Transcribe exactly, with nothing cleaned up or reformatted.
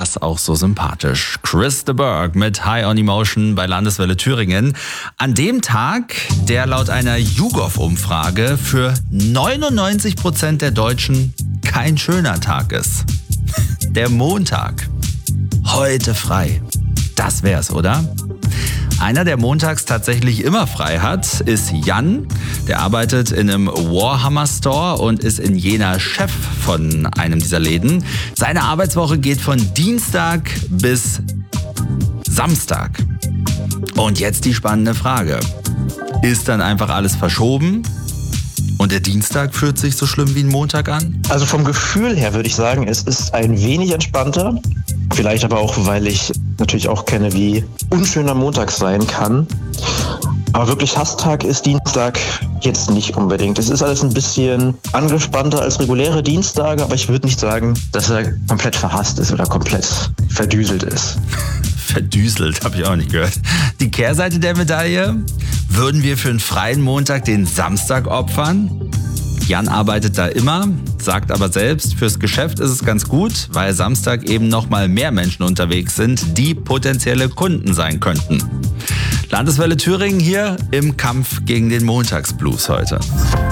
das auch so sympathisch. Chris de Burgh mit High on Emotion bei Landeswelle Thüringen. An dem Tag, der laut einer YouGov-Umfrage für neunundneunzig Prozent der Deutschen kein schöner Tag ist. Der Montag. Heute frei. Das wär's, oder? Einer, der montags tatsächlich immer frei hat, ist Jan. Der arbeitet in einem Warhammer Store und ist in Jena Chef von einem dieser Läden. Seine Arbeitswoche geht von Dienstag bis Samstag. Und jetzt die spannende Frage. Ist dann einfach alles verschoben? Und der Dienstag fühlt sich so schlimm wie ein Montag an? Also vom Gefühl her würde ich sagen, es ist ein wenig entspannter. Vielleicht aber auch, weil ich natürlich auch kenne, wie unschöner Montag sein kann. Aber wirklich Hasstag ist Dienstag jetzt nicht unbedingt. Es ist alles ein bisschen angespannter als reguläre Dienstage, aber ich würde nicht sagen, dass er komplett verhasst ist oder komplett verdüselt ist. Verdüselt, habe ich auch nicht gehört. Die Kehrseite der Medaille? Würden wir für einen freien Montag den Samstag opfern? Jan arbeitet da immer, sagt aber selbst, fürs Geschäft ist es ganz gut, weil Samstag eben noch mal mehr Menschen unterwegs sind, die potenzielle Kunden sein könnten. Landeswelle Thüringen hier im Kampf gegen den Montagsblues heute.